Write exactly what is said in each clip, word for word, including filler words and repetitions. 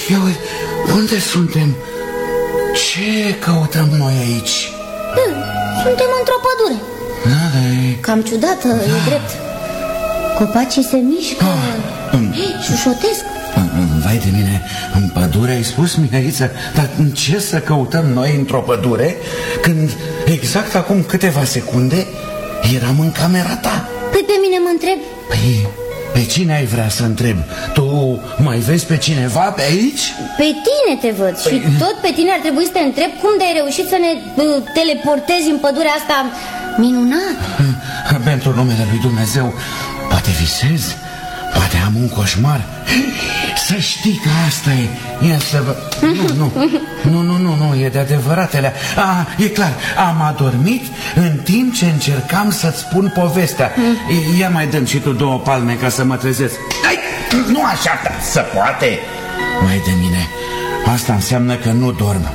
Ia uite, unde suntem? Ce căutăm noi aici? Da, suntem într-o pădure. Da, da, e... Cam ciudată, da. E drept. Copacii se mișcă, ah, um... șușotesc. Vai de mine, în pădure ai spus, Mihăiță? Dar ce să căutăm noi într-o pădure când exact acum câteva secunde eram în camera ta? Păi pe mine mă întreb. Păi pe cine ai vrea să întrebi? Tu mai vezi pe cineva pe aici? Pe tine te văd păi... și tot pe tine ar trebui să te întreb cum de-ai reușit să ne uh, teleportezi în pădurea asta minunată. Pentru numele lui Dumnezeu, poate visez, poate am un coșmar. Să știi că asta e. Ia să vă... Nu, nu, nu, nu, nu, nu, e de adevăratele. Ah, e clar, am adormit în timp ce încercam să-ți spun povestea. Ia mai dăm și tu două palme ca să mă trezesc. Hai, nu așa, să poate. Mai de mine, asta înseamnă că nu dorm.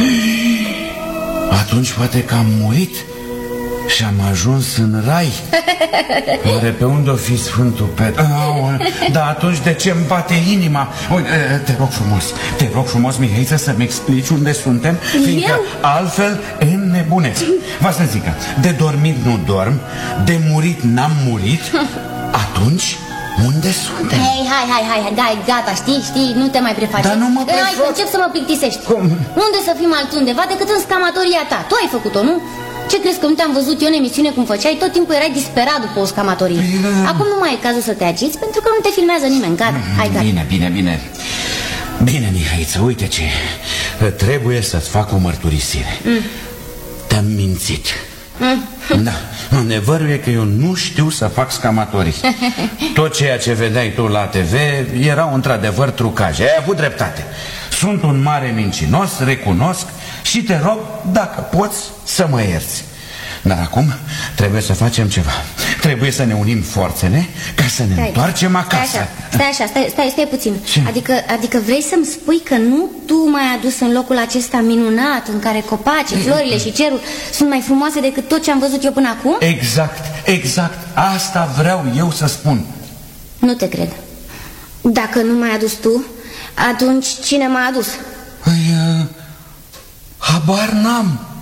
Atunci poate că am murit și am ajuns în rai. Oare pe unde o fi Sfântul Petru? Dar atunci de ce îmi bate inima? Te rog frumos, te rog frumos, Mihăiță, să-mi explici unde suntem, fiindcă Eu? altfel înnebunesc. Vă să zică, de dormit nu dorm, de murit n-am murit. Atunci unde suntem? Hei, hai, hai, hai, hai, gata, știi, știi, nu te mai prefaci. Dar nu mă prefac. Hai, încep să mă plictisești. Cum? Unde să fim altundeva decât în scamatoria ta? Tu ai făcut-o, nu? Ce crezi că nu te-am văzut eu în emisiune cum făceai? Tot timpul erai disperat după o scamatorie. Acum nu mai e cazul să te agiți pentru că nu te filmează nimeni. Gata, hai, gata. Bine, bine, bine. Bine, Mihăiță, uite ce. Trebuie să-ți fac o mărturisire. mm. Te-am mințit. mm. Da, adevărul e că eu nu știu să fac scamatorii. Tot ceea ce vedeai tu la T V erau într-adevăr trucaje. Ai avut dreptate. Sunt un mare mincinos, recunosc, și te rog, dacă poți, să mă ierți. Dar acum trebuie să facem ceva. Trebuie să ne unim forțele ca să ne stai, întoarcem acasă. Stai așa, stai, așa, stai, stai, stai puțin. Adică, adică vrei să-mi spui că nu tu m-ai adus în locul acesta minunat în care copacii, florile și cerul sunt mai frumoase decât tot ce am văzut eu până acum? Exact, exact. Asta vreau eu să spun. Nu te cred. Dacă nu m-ai adus tu, atunci cine m-a adus? Păi, uh, habar n-am.